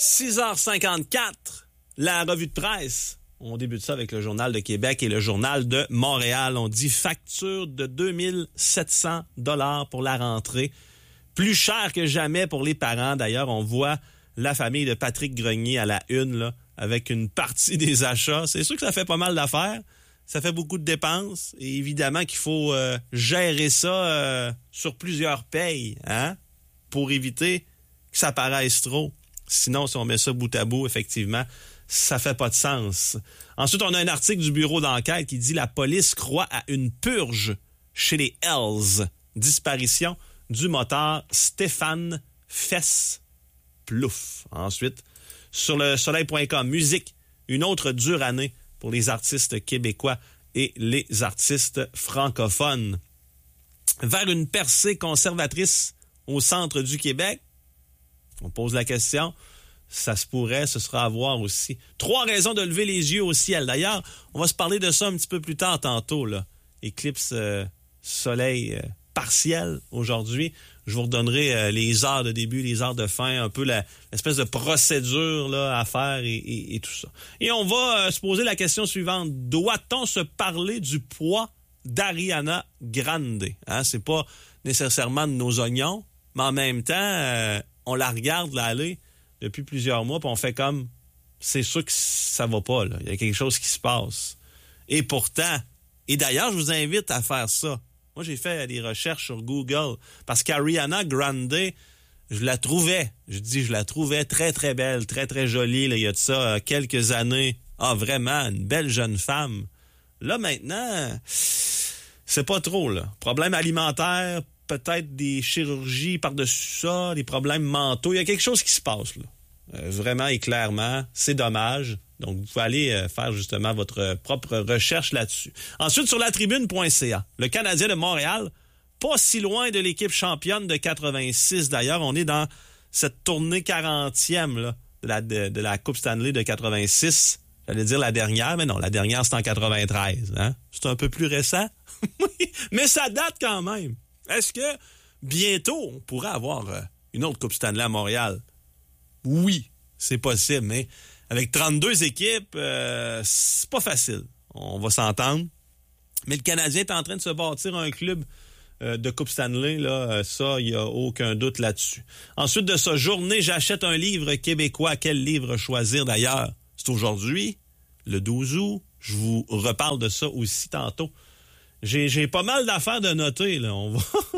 6h54, la revue de presse. On débute ça avec le Journal de Québec et le Journal de Montréal. On dit facture de 2700 $ pour la rentrée. Plus cher que jamais pour les parents. D'ailleurs, on voit la famille de Patrick Grenier à la une, là, avec une partie des achats. C'est sûr que ça fait pas mal d'affaires. Ça fait beaucoup de dépenses. Et évidemment qu'il faut gérer ça sur plusieurs payes, hein, pour éviter que ça paraisse trop. Sinon, si on met ça bout à bout, effectivement, ça fait pas de sens. Ensuite, on a un article du bureau d'enquête qui dit « La police croit à une purge chez les Hells. Disparition du motard Stéphane Fess-Plouffe. » Ensuite, sur le soleil.com, musique, une autre dure année pour les artistes québécois et les artistes francophones. Vers une percée conservatrice au centre du Québec, on pose la question, ça se pourrait, ce sera à voir aussi. 3 raisons de lever les yeux au ciel. D'ailleurs, on va se parler de ça un petit peu plus tard tantôt, là. Éclipse soleil partiel aujourd'hui. Je vous redonnerai les heures de début, les heures de fin, un peu l'espèce de procédure là, à faire et tout ça. Et on va se poser la question suivante. Doit-on se parler du poids d'Ariana Grande? Hein? C'est pas nécessairement de nos oignons, mais en même temps, on la regarde là, aller depuis plusieurs mois, puis on fait comme, c'est sûr que ça va pas, là. Il y a quelque chose qui se passe. Et pourtant, et d'ailleurs, je vous invite à faire ça. Moi, j'ai fait des recherches sur Google, parce qu'Ariana Grande, je la trouvais très, très belle, très, très jolie, là, il y a de ça quelques années. Ah, vraiment, une belle jeune femme. Là, maintenant, c'est pas trop, là. Problème alimentaire, peut-être des chirurgies par-dessus ça, des problèmes mentaux. Il y a quelque chose qui se passe, là. Vraiment et clairement, c'est dommage. Donc, vous pouvez aller faire justement votre propre recherche là-dessus. Ensuite, sur latribune.ca, le Canadien de Montréal, pas si loin de l'équipe championne de 86. D'ailleurs, on est dans cette tournée 40e là, de la Coupe Stanley de 86. J'allais dire la dernière, mais non, la dernière, c'est en 93. Hein? C'est un peu plus récent. Mais ça date quand même. Est-ce que bientôt, on pourrait avoir une autre Coupe Stanley à Montréal? Oui, c'est possible, mais avec 32 équipes, c'est pas facile. On va s'entendre. Mais le Canadien est en train de se bâtir un club de Coupe Stanley. Là, ça, il n'y a aucun doute là-dessus. Ensuite de ça, journée, j'achète un livre québécois. Quel livre choisir d'ailleurs? C'est aujourd'hui, le 12 août. Je vous reparle de ça aussi tantôt. J'ai pas mal d'affaires de noter, là. On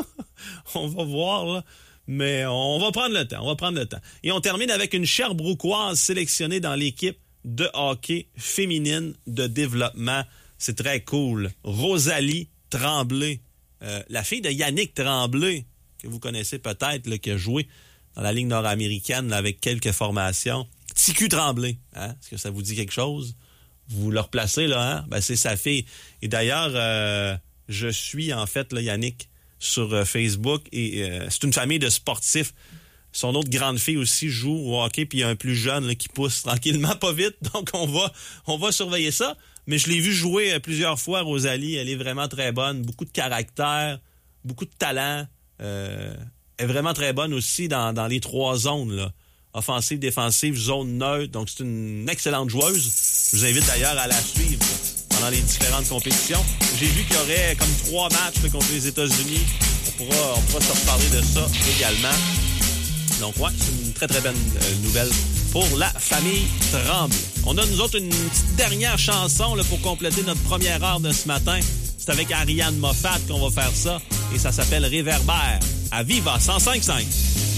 va voir, là. Mais on va prendre le temps. Et on termine avec une Sherbrookeoise sélectionnée dans l'équipe de hockey féminine de développement. C'est très cool. Rosalie Tremblay, la fille de Yannick Tremblay, que vous connaissez peut-être, là, qui a joué dans la Ligue nord-américaine là, avec quelques formations. TQ Tremblay, hein? Est-ce que ça vous dit quelque chose? Vous le replacez, là, hein? Ben, c'est sa fille. Et d'ailleurs, je suis, en fait, là, Yannick, sur Facebook, et c'est une famille de sportifs. Son autre grande fille aussi joue au hockey, puis il y a un plus jeune là, qui pousse tranquillement, pas vite, donc on va surveiller ça. Mais je l'ai vu jouer plusieurs fois, Rosalie, elle est vraiment très bonne, beaucoup de caractère, beaucoup de talent, elle est vraiment très bonne aussi dans les 3 zones, là. Offensive, défensive, zone neutre, donc c'est une excellente joueuse. Je vous invite d'ailleurs à la suivre pendant les différentes compétitions. J'ai vu qu'il y aurait comme 3 matchs là, contre les États-Unis. On pourra se reparler de ça également. Donc, ouais, c'est une très, très bonne nouvelle pour la famille Tremblay. On a, nous autres, une petite dernière chanson là, pour compléter notre première heure de ce matin. C'est avec Ariane Moffat qu'on va faire ça. Et ça s'appelle Réverbère à Viva 105.5.